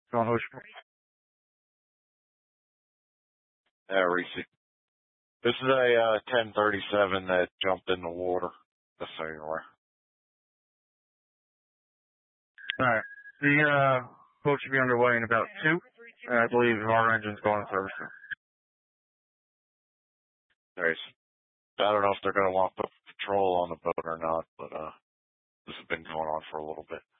Going Ocean. Yeah, Reese. This is a 1037 that jumped in the water. Just so you're aware. Alright. The boat should be underway in about 2. I believe our engine's going to service now. Nice. I don't know if they're going to want to put patrol on the boat or not, but this has been going on for a little bit.